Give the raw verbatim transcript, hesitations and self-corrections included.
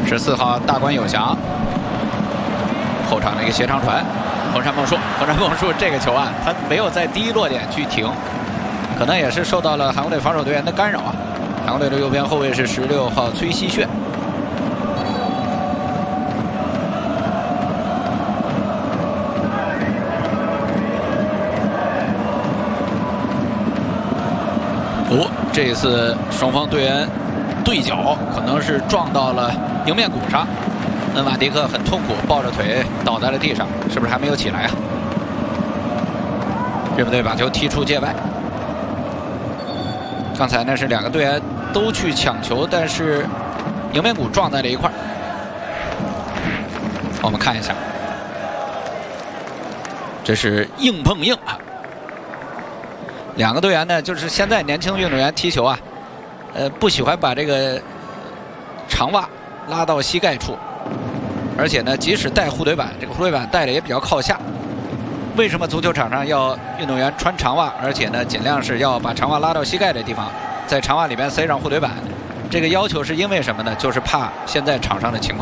十四号大关有祥，后场的一个斜长传，横山梦树，横山梦树这个球啊，他没有在第一落点去停，可能也是受到了韩国队防守队员的干扰啊。韩国队的右边后卫是十六号崔熙炫。哦，这一次双方队员对角，可能是撞到了迎面骨上。恩瓦迪克很痛苦，抱着腿倒在了地上，是不是还没有起来啊？日本队把球踢出界外。刚才呢是两个队员都去抢球，但是迎面骨撞在了一块儿。我们看一下，这是硬碰硬啊。两个队员呢，就是现在年轻运动员踢球啊，呃，不喜欢把这个长袜拉到膝盖处，而且呢，即使带护腿板，这个护腿板带的也比较靠下。为什么足球场上要运动员穿长袜，而且呢，尽量是要把长袜拉到膝盖的地方，在长袜里边塞上护腿板？这个要求是因为什么呢？就是怕现在场上的情况。